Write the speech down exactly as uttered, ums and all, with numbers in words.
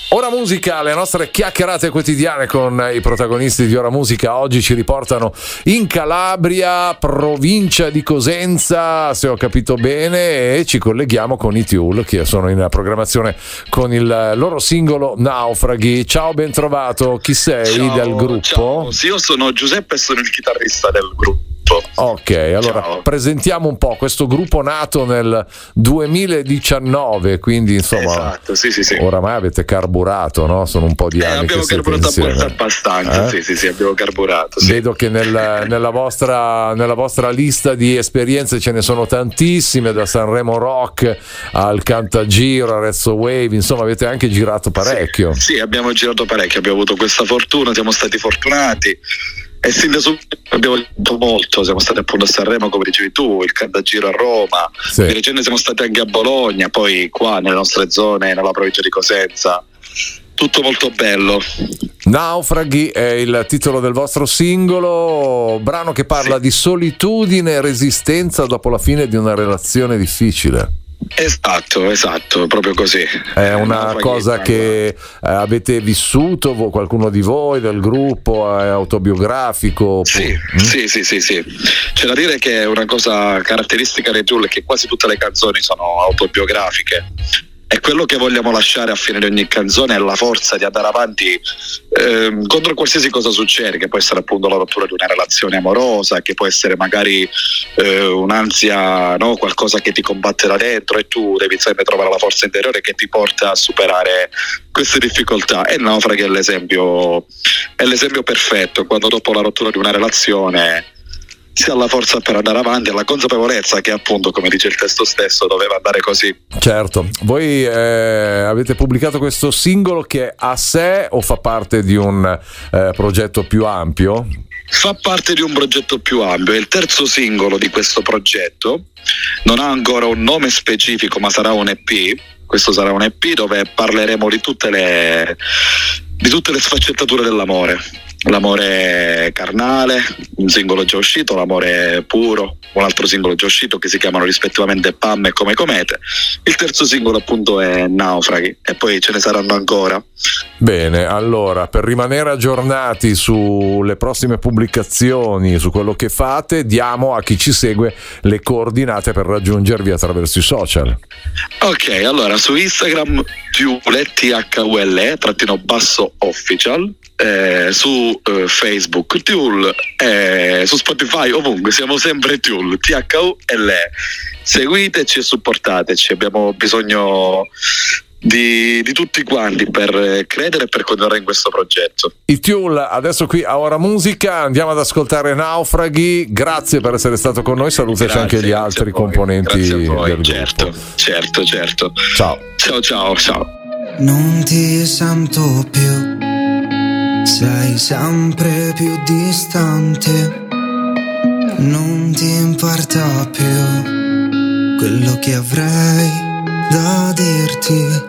Ora Musica, le nostre chiacchierate quotidiane con i protagonisti di Ora Musica oggi ci riportano in Calabria, provincia di Cosenza, se ho capito bene, e ci colleghiamo con i Tuel che sono in programmazione con il loro singolo Naufraghi. Ciao, ben trovato, chi sei ciao, del gruppo? Ciao, sì, io sono Giuseppe e sono il chitarrista del gruppo. Ok, allora ciao. Presentiamo un po' questo gruppo nato nel duemiladiciannove, quindi insomma esatto, sì, sì, sì. Oramai avete carburato, no? Sono un po' di eh, anni abbiamo che siete carburato insieme. abbastanza, eh? sì, sì, sì, abbiamo carburato. Sì. Vedo che nel, nella, vostra, nella vostra lista di esperienze ce ne sono tantissime, da Sanremo Rock al Cantagiro, Arezzo Wave, insomma avete anche girato parecchio. Sì, sì, abbiamo girato parecchio, abbiamo avuto questa fortuna, siamo stati fortunati. E sin da subito abbiamo detto molto, siamo stati appunto a Sanremo come dicevi tu, il Cantagiro a Roma, sì. Di recente siamo stati anche a Bologna, poi qua nelle nostre zone, nella provincia di Cosenza, tutto molto bello. Naufraghi è il titolo del vostro singolo, brano che parla sì. di solitudine e resistenza dopo la fine di una relazione difficile. Esatto, esatto, proprio così. È una cosa che eh, avete vissuto, qualcuno di voi del gruppo, è autobiografico? Sì, mm? sì, sì, sì, sì. C'è da dire che è una cosa caratteristica dei Tuel che quasi tutte le canzoni sono autobiografiche. E quello che vogliamo lasciare a fine di ogni canzone è la forza di andare avanti ehm, contro qualsiasi cosa succede, che può essere appunto la rottura di una relazione amorosa, che può essere magari eh, un'ansia, no? Qualcosa che ti combatte da dentro e tu devi sempre trovare la forza interiore che ti porta a superare queste difficoltà. E Naufraghi è l'esempio, è l'esempio perfetto, quando dopo la rottura di una relazione si ha la forza per andare avanti e la consapevolezza che appunto, come dice il testo stesso, doveva andare così. Certo, voi eh, avete pubblicato questo singolo che a sé o fa parte di un eh, progetto più ampio? Fa parte di un progetto più ampio, è il terzo singolo di questo progetto, non ha ancora un nome specifico ma sarà un E P, questo sarà un E P dove parleremo di tutte le, di tutte le sfaccettature dell'amore. L'amore carnale, un singolo già uscito, l'amore puro, un altro singolo già uscito che si chiamano rispettivamente Pam e Come Comete. Il terzo singolo appunto è Naufraghi e poi ce ne saranno ancora. Bene, allora per rimanere aggiornati sulle prossime pubblicazioni, su quello che fate, diamo a chi ci segue le coordinate per raggiungervi attraverso i social. Ok, allora su Instagram Tuel T H U L E trattino basso official, eh, su eh, Facebook Tuel, eh, su Spotify, ovunque siamo sempre Tuel T H U L E. Seguiteci e supportateci, abbiamo bisogno Di, di tutti quanti per credere e per continuare in questo progetto. I Tuel adesso qui a Ora Musica, andiamo ad ascoltare Naufraghi. Grazie per essere stato con noi, salutaci grazie, anche gli altri componenti grazie a voi, del certo, gruppo. certo, certo. Ciao. Ciao, ciao, ciao. Non ti sento più, sei sempre più distante, non ti importa più quello che avrei da dirti.